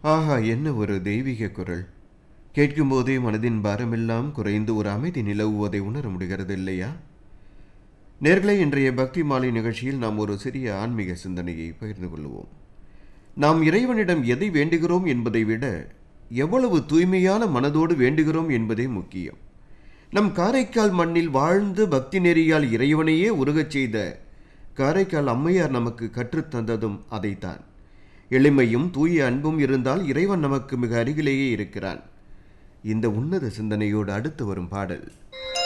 ஆஹா, என்ன ஒரு தெய்வீக குரல்! கேட்கும்போதே மனதின் பாரமெல்லாம் குறைந்து ஒரு அமைதி நிலவுவதை உணர முடிகிறது இல்லையா? நேர்களே, இன்றைய பக்தி மாலை நிகழ்ச்சியில் நாம் ஒரு சிறிய ஆன்மீக சிந்தனையை பகிர்ந்து கொள்வோம். நாம் இறைவனிடம் எதை வேண்டுகிறோம் என்பதை விட எவ்வளவு தூய்மையான மனதோடு வேண்டுகிறோம் என்பதே முக்கியம். நம் காரைக்கால் மண்ணில் வாழ்ந்து பக்தி நெறியால் இறைவனையே உருகச் செய்த காரைக்கால் அம்மையார் நமக்கு கற்றுத்தந்ததும் அதைத்தான். எளிமையும் தூய அன்பும் இருந்தால் இறைவன் நமக்கு மிக அருகிலேயே இருக்கிறான். இந்த உன்னத சிந்தனையோடு அடுத்து வரும் பாடல்